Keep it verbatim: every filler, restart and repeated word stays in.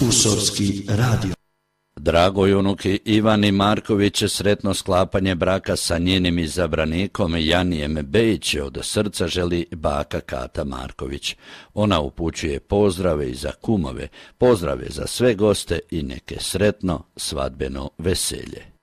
Kusorski radio. Dragoj unuki Ivani Marković sretno sklapanje braka sa njenim izabranikom Janijem Bejić od srca želi baka Kata Marković. Ona upućuje pozdrave i za kumove, pozdrave za sve goste i neke sretno svadbeno veselje.